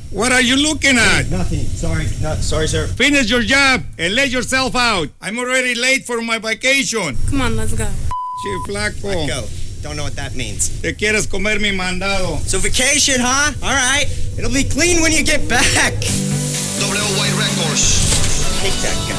What are you looking at? Nothing. Sorry, sir. Finish your job and let yourself out. I'm already late for my vacation. Come on, let's go. Che, flaco. Let go. Don't know what that means. Te quieres comer mi mandado. So vacation, huh? All right. It'll be clean when you get back. WY Records. Take that guy.